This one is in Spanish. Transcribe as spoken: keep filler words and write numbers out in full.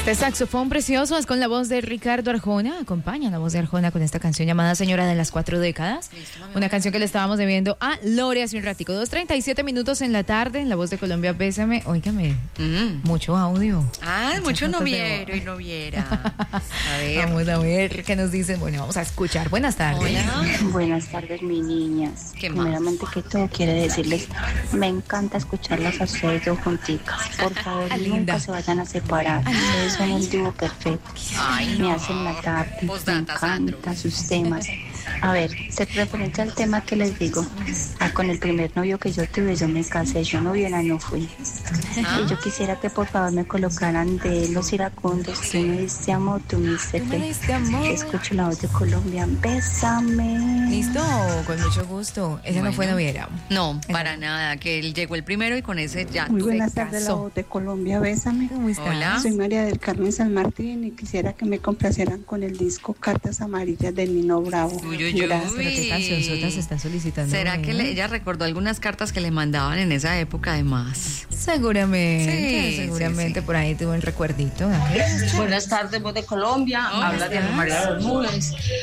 Este saxofón precioso es con la voz de Ricardo Arjona. Acompaña la voz de Arjona con esta canción llamada Señora de las Cuatro Décadas. Una canción que le estábamos debiendo a Lore hace un ratico. dos treinta y siete minutos en la tarde, en la voz de Colombia, Bésame. Óigame, Mm. mucho audio. Ah, Muchas mucho notas de noviero voz. y noviera. A ver. Vamos a ver qué nos dicen. Bueno, vamos a escuchar. Buenas tardes. Hola. Buenas tardes, mis niñas. ¿Qué más? Primeramente que todo, quiero decirles, me encanta escucharlas a ustedes dos junticas. Por favor, Ah, nunca linda. se vayan a separar. Ustedes son el dúo perfecto. Ay, Me no. hacen la tarde. Me Postdata, Sandro. encantan sus temas. A ver, se referente al tema que les digo. Ah, con el primer novio que yo tuve, yo me casé. Yo noviera no fui. Ah. Y yo quisiera que por favor me colocaran de Los Iracundos. Tú me diste amor, tú me diste Tú me fe. diste amor. Escucho la voz de Colombia. Bésame. Listo, con mucho gusto. Ese no fue Bueno. noviera. No, para nada, que él llegó el primero y con ese ya. Muy buenas Se tardes, la casó. voz de Colombia, bésame. ¿Cómo estás? Hola. Soy María del Carmen San Martín y quisiera que me complacieran con el disco Cartas Amarillas de Nino Bravo. Uy, uy, uy. Gracias. Pero qué cancionzotas se están solicitando. ¿Será que ¿eh? le- ella recordó algunas cartas que le mandaban en esa época además? Seguramente, Sí, seguramente sí, por ahí tuvo el recuerdito. ¿eh? Buenas tardes, voz de Colombia. Hola, Habla de ¿estás? María Bermúdez.